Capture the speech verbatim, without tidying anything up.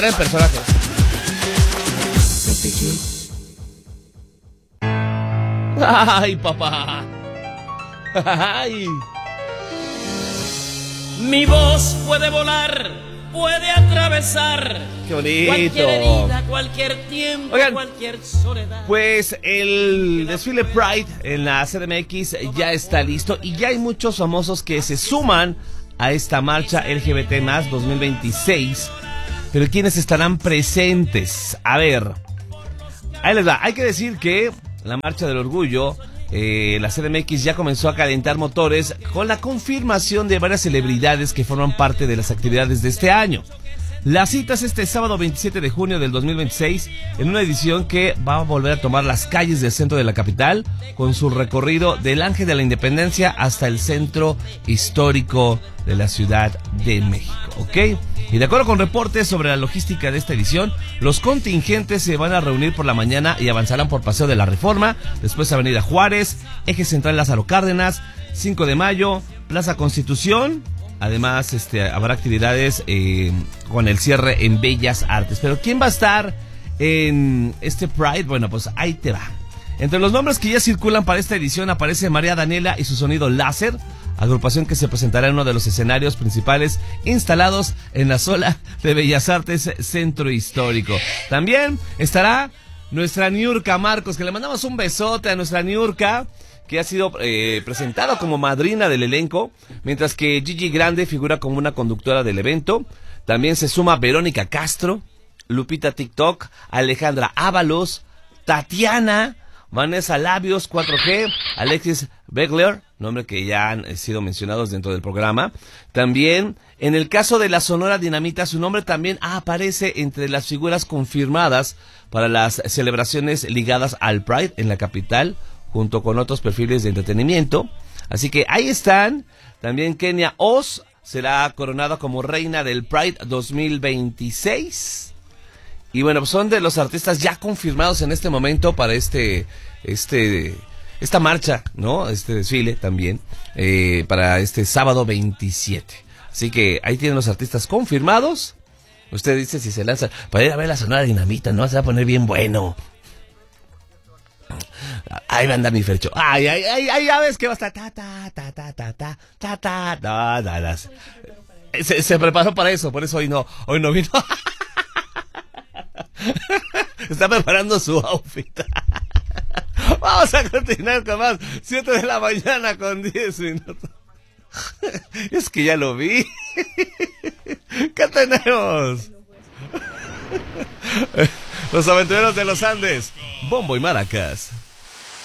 El personaje. Ay, papá. Ay. Mi voz puede volar, puede atravesar. Qué bonito. Cualquier herida, cualquier tiempo, Oigan, cualquier soledad. Pues el desfile Pride en la C D M X ya está listo y ya hay muchos famosos que se suman a esta marcha L G B T más dos mil veintiséis. Pero ¿quiénes estarán presentes? A ver, ahí les va. Hay que decir que la marcha del orgullo, eh, la C D M X ya comenzó a calentar motores con la confirmación de varias celebridades que forman parte de las actividades de este año. La cita es este sábado veintisiete de junio del dos mil veintiséis en una edición que va a volver a tomar las calles del centro de la capital con su recorrido del Ángel de la Independencia hasta el centro histórico de la Ciudad de México, ¿ok? Y de acuerdo con reportes sobre la logística de esta edición, los contingentes se van a reunir por la mañana y avanzarán por Paseo de la Reforma, después Avenida Juárez, Eje Central Lázaro Cárdenas, cinco de mayo, Plaza Constitución. Además, este, habrá actividades eh, con el cierre en Bellas Artes. Pero ¿quién va a estar en este Pride? Bueno, pues ahí te va. Entre los nombres que ya circulan para esta edición aparece María Daniela y su sonido láser, agrupación que se presentará en uno de los escenarios principales instalados en la Sola de Bellas Artes Centro Histórico. También estará nuestra Niurka Marcos, que le mandamos un besote a nuestra Niurka, que ha sido eh, presentada como madrina del elenco, mientras que Gigi Grande figura como una conductora del evento. También se suma Verónica Castro, Lupita TikTok, Alejandra Ábalos, Tatiana, Vanessa Labios, cuatro G, Alexis Begler, nombre que ya han sido mencionados dentro del programa. También, en el caso de la Sonora Dinamita, su nombre también aparece entre las figuras confirmadas para las celebraciones ligadas al Pride en la capital, junto con otros perfiles de entretenimiento. Así que ahí están. También Kenia Oz será coronada como reina del Pride dos mil veintiséis. Y bueno, son de los artistas ya confirmados en este momento para este, este, esta marcha, ¿no? Este desfile también, eh, para este sábado veintisiete. Así que ahí tienen los artistas confirmados. Usted dice si se lanza para ir a ver la Sonora Dinamita, ¿no? Se va a poner bien bueno. Ahí va a andar mi Fercho. Ay, ay, ay, ay, ya ves que va a estar ta, ta, ta, ta, ta, ta, ta, ta, ta, ta, ta. Se, se preparó para eso, por eso hoy no, hoy no vino. Está preparando su outfit. Vamos a continuar con más. siete de la mañana con diez minutos. Es que ya lo vi. ¿Qué tenemos? Los Aventureros de los Andes, Bombo y Maracas.